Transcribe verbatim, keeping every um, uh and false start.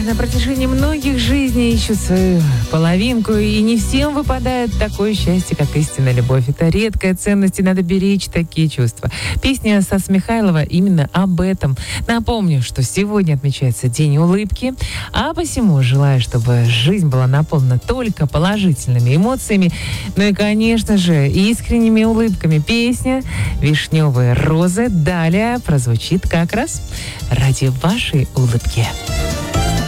на протяжении многих жизней ищут свою половинку, и не всем выпадает такое счастье, как истинная любовь. Это редкая ценность, и надо беречь такие чувства. Песня Стаса Михайлова именно об этом. Напомню, что сегодня отмечается День улыбки, а посему желаю, чтобы жизнь была наполнена только положительными эмоциями, ну и, конечно же, искренними улыбками. Песня «Вишневые розы» далее прозвучит как раз ради вашей улыбки.